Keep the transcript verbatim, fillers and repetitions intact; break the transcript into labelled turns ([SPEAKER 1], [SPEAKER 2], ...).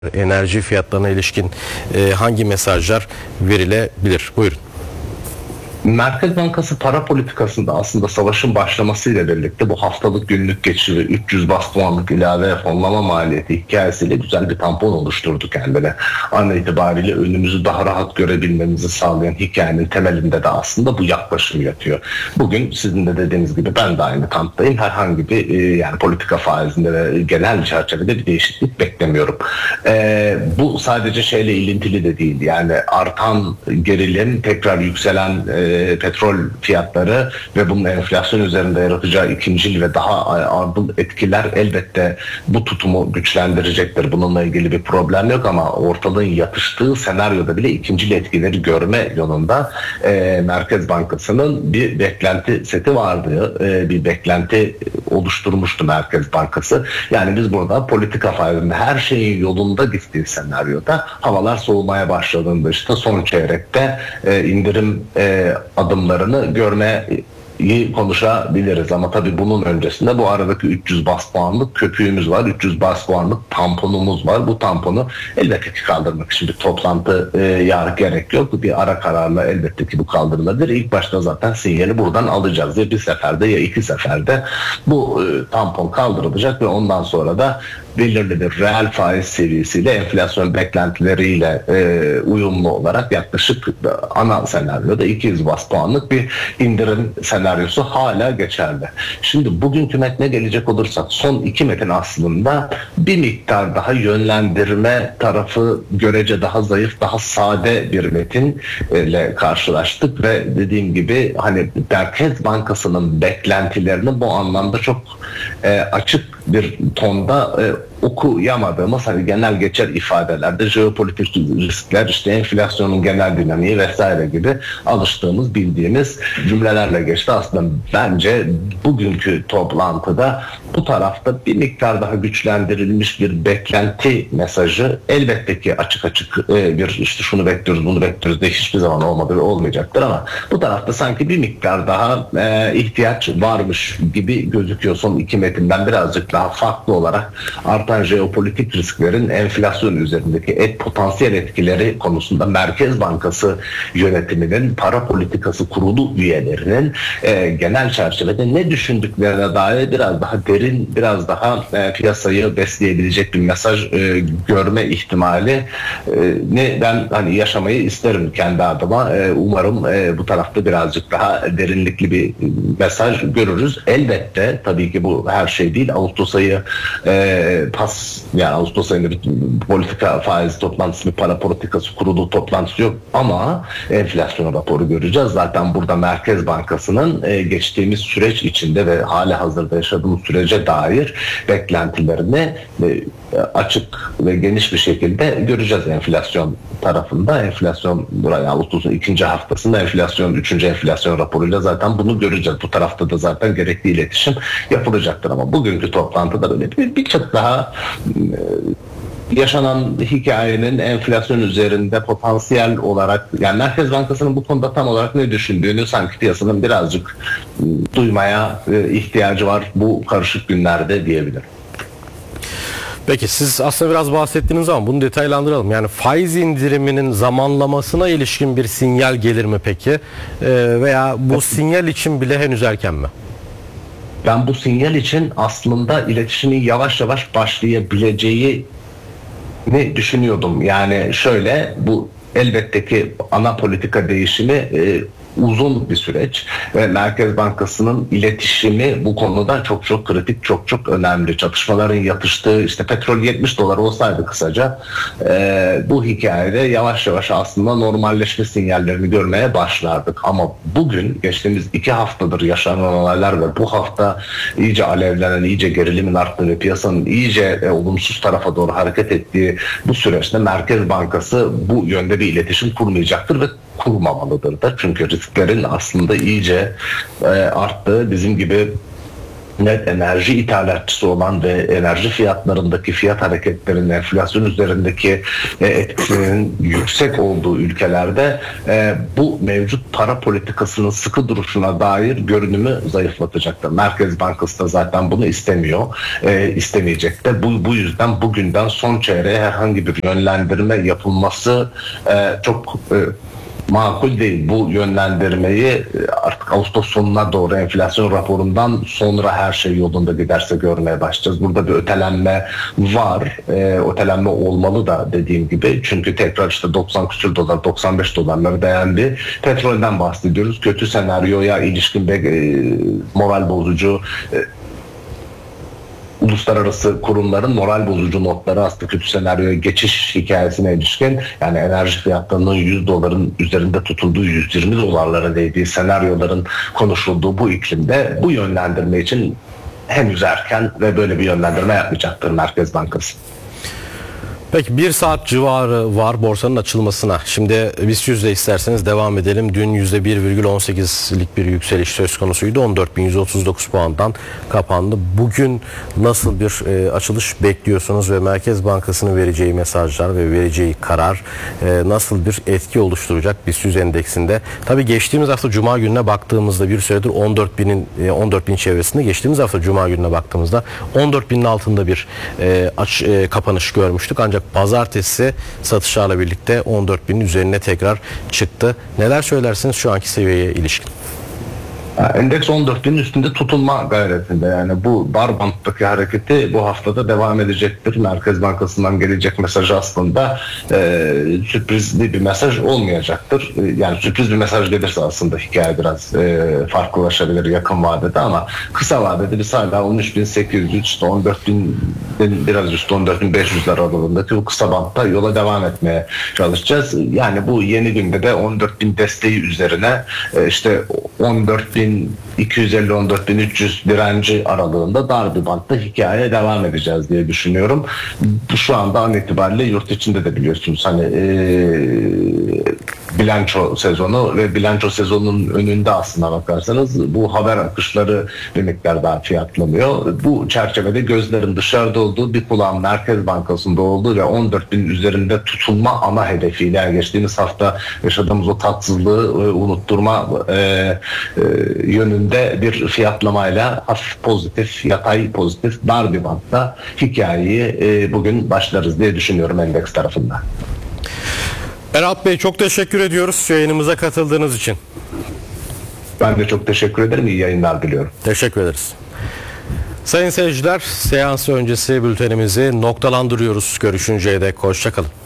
[SPEAKER 1] Enerji fiyatlarına ilişkin e, hangi mesajlar verilebilir? Buyurun.
[SPEAKER 2] Merkez Bankası para politikasında aslında savaşın başlamasıyla birlikte bu haftalık günlük geçişi ve üç yüz bas puanlık ilave fonlama maliyeti hikayesiyle güzel bir tampon oluşturdu kendine. An itibariyle önümüzü daha rahat görebilmemizi sağlayan hikayenin temelinde de aslında bu yaklaşım yatıyor. Bugün sizin de dediğiniz gibi ben de aynı kamptayım. Herhangi bir e, yani politika faizinde ve genel çerçevede bir değişiklik beklemiyorum. E, bu sadece şeyle ilintili de değil. Yani artan gerilim, tekrar yükselen e, petrol fiyatları ve bunun enflasyon üzerinde yaratacağı ikincil ve daha ardıl etkiler elbette bu tutumu güçlendirecektir. Bununla ilgili bir problem yok ama ortalığın yatıştığı senaryoda bile ikincil etkileri görme yolunda e, Merkez Bankası'nın bir beklenti seti vardı. E, bir beklenti oluşturmuştu Merkez Bankası. Yani biz burada politika faizinde her şeyin yolunda gittiği senaryoda havalar soğumaya başladığında işte son çeyrekte e, indirim e, adımlarını görmeyi konuşabiliriz ama tabii bunun öncesinde bu aradaki üç yüz bas puanlık köpüğümüz var. üç yüz bas puanlık tamponumuz var. Bu tamponu elbette ki kaldırmak için bir toplantı e, yar gerek yok. Bir ara kararla elbette ki bu kaldırılabilir. İlk başta zaten sinyali buradan alacağız. Ya bir seferde ya iki seferde bu e, tampon kaldırılacak ve ondan sonra da belirli bir reel faiz seviyesiyle enflasyon beklentileriyle e, uyumlu olarak yaklaşık ana senaryoda iki yüz bas puanlık bir indirim senaryosu hala geçerli. Şimdi bugünkü metne gelecek olursak son iki metin aslında bir miktar daha yönlendirme tarafı görece daha zayıf, daha sade bir metinle karşılaştık ve dediğim gibi hani Merkez Bankası'nın beklentilerini bu anlamda çok e, açık bir tonda e, okuyamadığımız hani genel geçer ifadelerde jeopolitik riskler, işte enflasyonun genel dinamiği vesaire gibi alıştığımız, bildiğimiz cümlelerle geçti. Aslında bence bugünkü toplantıda bu tarafta bir miktar daha güçlendirilmiş bir beklenti mesajı elbette ki açık açık e, bir işte şunu bekliyoruz, bunu bekliyoruz de hiçbir zaman olmadı ve olmayacaktır ama bu tarafta sanki bir miktar daha e, ihtiyaç varmış gibi gözüküyor. Son iki metinden birazcık daha farklı olarak artan jeopolitik risklerin enflasyon üzerindeki et potansiyel etkileri konusunda Merkez Bankası yönetiminin, para politikası kurulu üyelerinin e, genel çerçevede ne düşündüklerine dair biraz daha derin, biraz daha e, piyasayı besleyebilecek bir mesaj e, görme ihtimali e, ne ben hani yaşamayı isterim kendi adıma. E, umarım e, bu tarafta birazcık daha derinlikli bir mesaj görürüz. Elbette tabii ki bu her şey değil. Ağustos ayı e, pas yani Ağustos ayında bir politika faiz toplantısı, bir para politikası kurulu toplantısı yok ama enflasyon raporu göreceğiz. Zaten burada Merkez Bankası'nın e, geçtiğimiz süreç içinde ve hali hazırda yaşadığımız sürece dair beklentilerini e, açık ve geniş bir şekilde göreceğiz enflasyon tarafında. Enflasyon buraya Ağustos'un ikinci haftasında enflasyon, üçüncü enflasyon raporuyla zaten bunu göreceğiz. Bu tarafta da zaten gerekli iletişim yapılacaktır ama bugünkü toplantıda böyle bir, bir çok daha yaşanan hikayenin enflasyon üzerinde potansiyel olarak yani Merkez Bankası'nın bu konuda tam olarak ne düşündüğünü sanki piyasanın birazcık duymaya ihtiyacı var bu karışık günlerde diyebilirim.
[SPEAKER 1] Peki siz aslında biraz bahsettiniz ama bunu detaylandıralım. Yani faiz indiriminin zamanlamasına ilişkin bir sinyal gelir mi peki? Ee, veya bu sinyal için bile henüz erken mi?
[SPEAKER 2] Ben bu sinyal için aslında iletişimin yavaş yavaş başlayabileceğini düşünüyordum. Yani şöyle bu elbette ki ana politika değişimi e, uzun bir süreç ve Merkez Bankası'nın iletişimi bu konuda çok çok kritik, çok çok önemli. Çatışmaların yatıştığı işte petrol yetmiş dolar olsaydı kısaca e, bu hikayede yavaş yavaş aslında normalleşme sinyallerini görmeye başlardık. Ama bugün geçtiğimiz iki haftadır yaşanan olaylar ve bu hafta iyice alevlenen, iyice gerilimin arttığı ve piyasanın iyice e, olumsuz tarafa doğru hareket ettiği bu süreçte Merkez Bankası bu yönde bir iletişim kurmayacaktır ve kurmamalıdır da. Çünkü risklerin aslında iyice e, arttığı, bizim gibi net enerji ithalatçısı olan ve enerji fiyatlarındaki fiyat hareketlerinin enflasyon üzerindeki e, etkisinin yüksek olduğu ülkelerde e, bu mevcut para politikasının sıkı duruşuna dair görünümü zayıflatacaktır. Merkez Bankası da zaten bunu istemiyor. E, istemeyecek de. Bu, bu yüzden bugünden son çeyreğe herhangi bir yönlendirme yapılması e, çok e, makul değil. Bu yönlendirmeyi artık Ağustos sonuna doğru enflasyon raporundan sonra her şey yolunda giderse görmeye başlayacağız. Burada bir ötelenme var. E, ötelenme olmalı da dediğim gibi. Çünkü tekrar işte doksan küsur dolar, doksan beş dolarları değen bir petrolden bahsediyoruz. Kötü senaryoya ilişkin ve e, moral bozucu e, uluslararası kurumların moral bozucu notları aslında kötü senaryoya geçiş hikayesine ilişkin, yani enerji fiyatlarının yüz doların üzerinde tutulduğu, yüz yirmi dolarlara değdiği senaryoların konuşulduğu bu iklimde bu yönlendirme için henüz erken ve böyle bir yönlendirme yapmayacaktır Merkez Bankası.
[SPEAKER 1] Peki bir saat civarı var borsanın açılmasına. Şimdi BIST yüzde isterseniz devam edelim. Dün yüzde bir virgül on sekizlik bir yükseliş söz konusuydu. on dört bin yüz otuz dokuz puandan kapandı. Bugün nasıl bir e, açılış bekliyorsunuz ve Merkez Bankası'nın vereceği mesajlar ve vereceği karar e, nasıl bir etki oluşturacak BIST yüz endeksinde? Tabii geçtiğimiz hafta Cuma gününe baktığımızda bir süredir on dört binin e, on dört bin çevresinde, geçtiğimiz hafta Cuma gününe baktığımızda on dört binin altında bir e, aç, e, kapanış görmüştük. Ancak pazartesi satışlarla birlikte on dört binin üzerine tekrar çıktı. Neler söylersiniz şu anki seviyeye ilişkin?
[SPEAKER 2] Endeks on dört binin üstünde tutulma gayretinde, yani bu dar banttaki hareketi bu haftada devam edecektir. Merkez Bankası'ndan gelecek mesaj aslında e, sürprizli bir mesaj olmayacaktır. E, yani sürpriz bir mesaj gelirse aslında hikaye biraz e, farklılaşabilir yakın vadede, ama kısa vadede biz hala on üç bin sekiz yüz, işte on dört bin biraz üstü on dört bin beş yüzler aralığındaki bu kısa bantta yola devam etmeye çalışacağız. Yani bu yeni günde de on dört bin desteği üzerine e, işte on dört bin iki yüz elli on dört bin üç yüz direnci aralığında dar bir bantta hikayeye devam edeceğiz diye düşünüyorum. Şu anda an itibariyle yurt içinde de biliyorsunuz hani e, bilanço sezonu ve bilanço sezonunun önünde aslına bakarsanız bu haber akışları bir miktar daha fiyatlanıyor. Bu çerçevede gözlerin dışarıda olduğu, bir kulağın Merkez Bankası'nda olduğu ve on dört bin üzerinde tutulma ana hedefiyle geçtiğimiz hafta yaşadığımız o tatsızlığı e, unutturma e, e, yönünde bir fiyatlamayla hafif pozitif, yatay pozitif, dar bir bantta hikayeyi e, bugün başlarız diye düşünüyorum endeks tarafında.
[SPEAKER 1] Eralp Bey, çok teşekkür ediyoruz yayınımıza katıldığınız için.
[SPEAKER 2] Ben de çok teşekkür ederim. İyi yayınlar diliyorum.
[SPEAKER 1] Teşekkür ederiz. Sayın seyirciler, seans öncesi bültenimizi noktalandırıyoruz. Görüşünceye dek hoşça kalın.